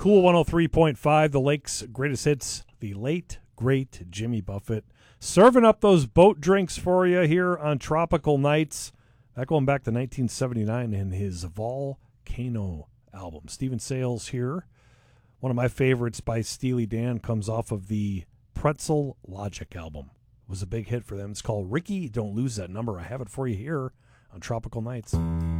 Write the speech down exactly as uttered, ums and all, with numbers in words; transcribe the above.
Cool one oh three point five, the Lake's greatest hits, the late, great Jimmy Buffett. Serving up those boat drinks for you here on Tropical Nights. That going back to nineteen seventy-nine in his Volcano album. Stephen Sales here. One of my favorites by Steely Dan comes off of the Pretzel Logic album. It was a big hit for them. It's called Ricky, Don't Lose That Number. I have it for you here on Tropical Nights.